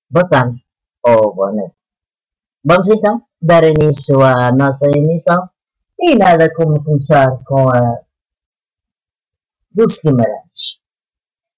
Boa tarde ou boa noite. Vamos então dar início à nossa emissão e nada como começar com a Dulce Guimarães.